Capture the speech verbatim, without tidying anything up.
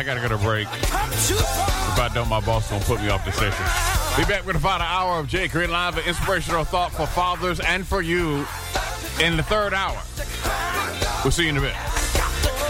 I got to go to break. If I don't, my boss will put me off the session. Be back with the final hour of Jay Green Live, an inspirational thought for fathers and for you in the third hour. We'll see you in a bit.